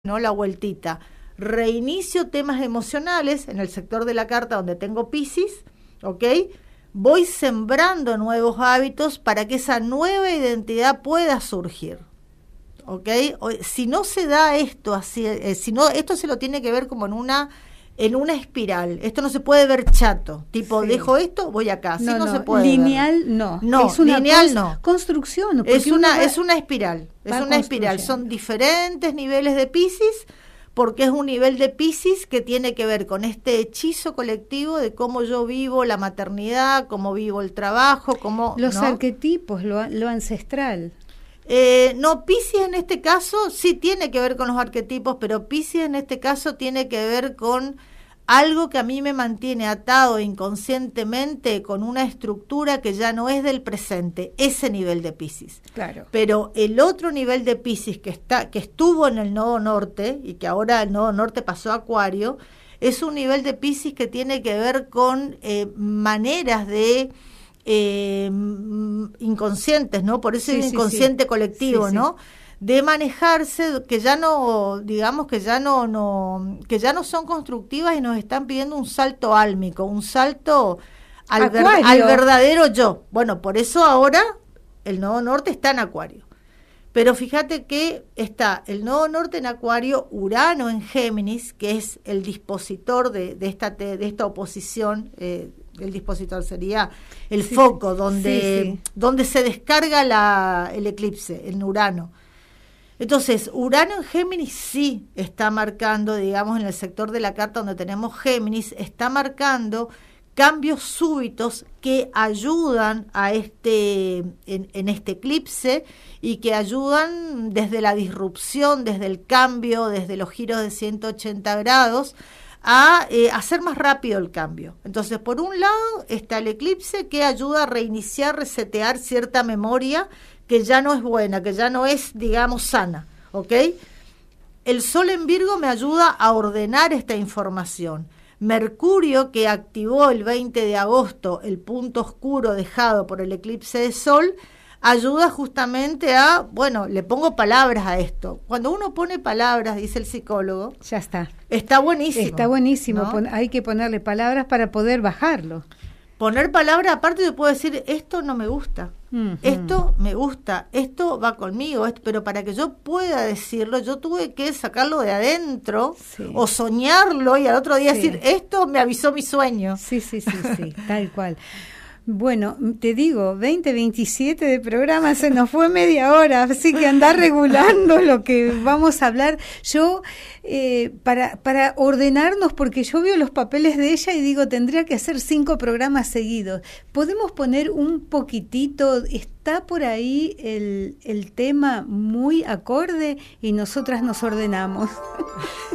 ¿no? La vueltita. Reinicio temas emocionales en el sector de la carta donde tengo Piscis, ¿ok? Voy sembrando nuevos hábitos para que esa nueva identidad pueda surgir, ¿ok? Si no se da esto así, si no, esto se lo tiene que ver como en una espiral. Esto no se puede ver chato, tipo, dejo esto, voy acá. Así no se puede lineal ver. no. Es una lineal no. Construcción. Es una espiral. Es una espiral. Son diferentes niveles de Piscis, porque es un nivel de Piscis que tiene que ver con este hechizo colectivo de cómo yo vivo la maternidad, cómo vivo el trabajo, cómo... Los arquetipos, lo ancestral. No, Piscis en este caso sí tiene que ver con los arquetipos, pero Piscis en este caso tiene que ver con algo que a mí me mantiene atado inconscientemente con una estructura que ya no es del presente, ese nivel de Piscis. Claro. Pero el otro nivel de Piscis que estuvo en el nodo norte y que ahora el nodo norte pasó a Acuario, es un nivel de Piscis que tiene que ver con maneras de inconscientes, ¿no? Por eso es inconsciente colectivo, ¿no? De manejarse, que ya no, digamos que ya no son constructivas y nos están pidiendo un salto álmico, un salto al verdadero yo. Bueno, por eso ahora el nodo norte está en Acuario. Pero fíjate que está el nodo norte en Acuario, Urano en Géminis, que es el dispositor de esta oposición. El dispositor sería el foco donde se descarga el eclipse, en Urano. Entonces, Urano en Géminis sí está marcando, digamos, en el sector de la carta donde tenemos Géminis, está marcando cambios súbitos que ayudan a en este eclipse y que ayudan desde la disrupción, desde el cambio, desde los giros de 180 grados, a hacer más rápido el cambio. Entonces, por un lado está el eclipse que ayuda a reiniciar, resetear cierta memoria que ya no es buena, que ya no es, digamos, sana, ¿ok? El Sol en Virgo me ayuda a ordenar esta información. Mercurio, que activó el 20 de agosto el punto oscuro dejado por el eclipse de Sol, ayuda justamente a, bueno, le pongo palabras a esto. Cuando uno pone palabras, dice el psicólogo, ya está. Está buenísimo. Está buenísimo, ¿no? Hay que ponerle palabras para poder bajarlo. Poner palabras, aparte yo puedo decir, esto no me gusta, esto me gusta, esto va conmigo, pero para que yo pueda decirlo, yo tuve que sacarlo de adentro o soñarlo y al otro día decir, esto me avisó mi sueño. Sí, tal cual. Bueno, te digo, 27 de programa, se nos fue media hora, así que andá regulando lo que vamos a hablar. Yo, para ordenarnos, porque yo veo los papeles de ella y digo, tendría que hacer 5 programas seguidos. ¿Podemos poner un poquitito? ¿Está por ahí el tema muy acorde y nosotras nos ordenamos?